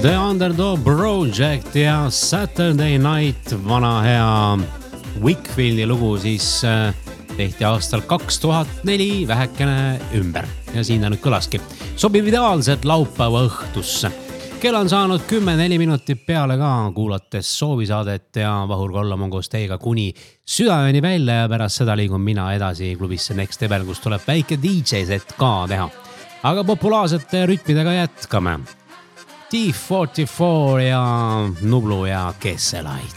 The Underdog Project ja Saturday Night, vana hea Wakefieldi lugu siis tehti aastal 2004 vähekene ümber ja siin ta nüüd kõlaski. Sobib ideaalselt laupäeva õhtusse. Kell on saanud 10-4 minutit peale ka, kuulates soovisaadet ja Vahur Kollamaa koos teiega kuni südaööni välja ja pärast seda liigun mina edasi klubisse Next Level, kus tuleb väike DJ-set ka teha. Aga populaarsete rütmidega jätkame. T44 ja Nublu ja Kesselaid.